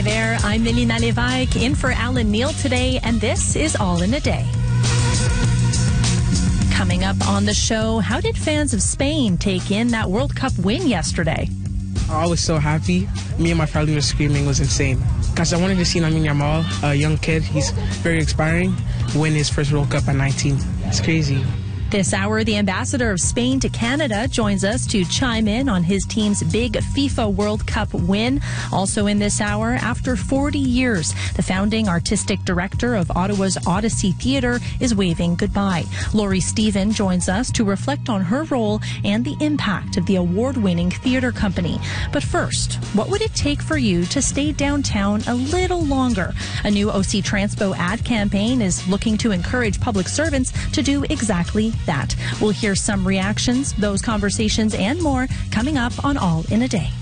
there, I'm Melina Levaik in for Alan Neal today, and this is All in a Day. Coming up on the show, how did fans of Spain take in that World Cup win yesterday? I was so happy. Me and my family were screaming. It was insane. Because I wanted to see Lamine Yamal, a young kid. He's very inspiring, win his first World Cup at 19. It's crazy. This hour, the ambassador of Spain to Canada joins us to chime in on his team's big FIFA World Cup win. Also in this hour, after 40 years, the founding artistic director of Ottawa's Odyssey Theatre is waving goodbye. Laurie Stephen joins us to reflect on her role and the impact of the award-winning theatre company. But first, what would it take for you to stay downtown a little longer? A new OC Transpo ad campaign is looking to encourage public servants to do exactly that. We'll hear some reactions, those conversations, and more coming up on All in a Day.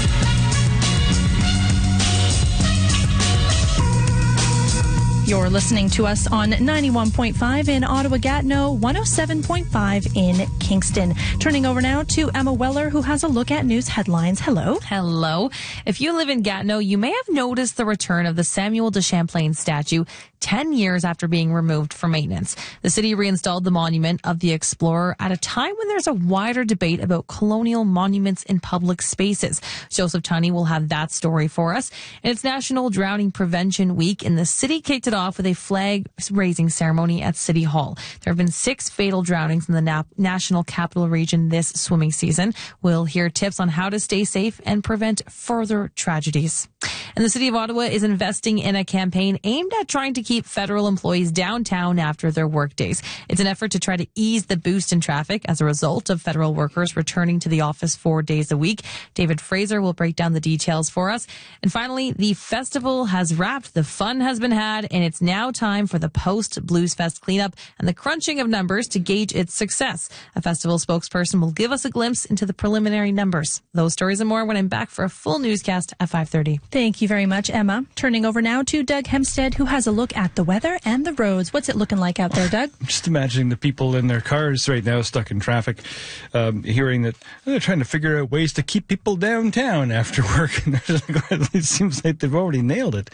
You're listening to us on 91.5 in Ottawa-Gatineau, 107.5 in Kingston. Turning over now to Emma Weller, who has a look at news headlines. Hello. Hello. If you live in Gatineau, you may have noticed the return of the Samuel de Champlain statue 10 years after being removed for maintenance. The city reinstalled the monument of the explorer at a time when there's a wider debate about colonial monuments in public spaces. Joseph Tunney will have that story for us. And it's National Drowning Prevention Week, and the city kicked it off with a flag-raising ceremony at City Hall. There have been 6 fatal drownings in the National Capital Region this swimming season. We'll hear tips on how to stay safe and prevent further tragedies. And the City of Ottawa is investing in a campaign aimed at trying to keep federal employees downtown after their workdays. It's an effort to try to ease the boost in traffic as a result of federal workers returning to the office 4 days a week. David Fraser will break down the details for us. And finally, the festival has wrapped, the fun has been had, and it's now time for the post-Blues Fest cleanup and the crunching of numbers to gauge its success. A festival spokesperson will give us a glimpse into the preliminary numbers. Those stories and more when I'm back for a full newscast at 5:30. Thank you very much, Emma. Turning over now to Doug Hempstead, who has a look at the weather and the roads. What's it looking like out there, Doug? Just imagining the people in their cars right now stuck in traffic, hearing that they're trying to figure out ways to keep people downtown after work. And it seems like they've already nailed it.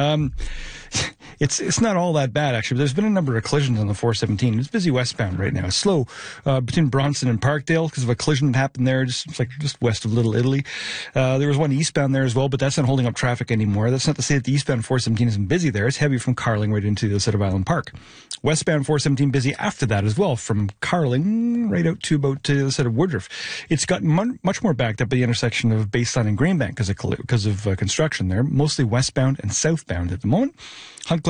It's not all that bad, actually. There's been a number of collisions on the 417. It's busy westbound right now. It's slow between Bronson and Parkdale because of a collision that happened there, just west of Little Italy. There was one eastbound there as well, but that's not holding up traffic anymore. That's not to say that the eastbound 417 isn't busy there. It's heavy from Carling right into the other side of Island Park. Westbound 417 busy after that as well, from Carling right out to about to the other side of Woodruff. It's gotten much more backed up at the intersection of Baseline and Greenbank because of construction there, mostly westbound and southbound at the moment. Hunt Club